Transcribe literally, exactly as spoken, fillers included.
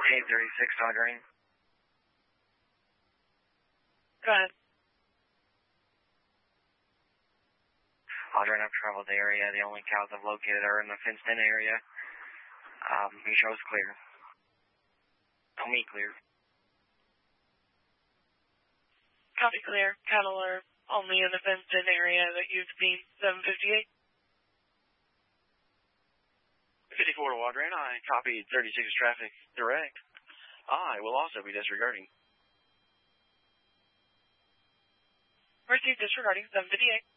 eight thirty-six, Audrey. Go ahead. Audrey, I've traveled the area. The only cows I've located are in the fenced-in area. Um, he shows clear. Tell me clear. Copy clear. Cattle are only in the fenced-in area that you've seen. seven fifty-eight. fifty-four to Wadran, I copied thirty-six traffic direct. I will also be disregarding. Received disregarding seven fifty-eight.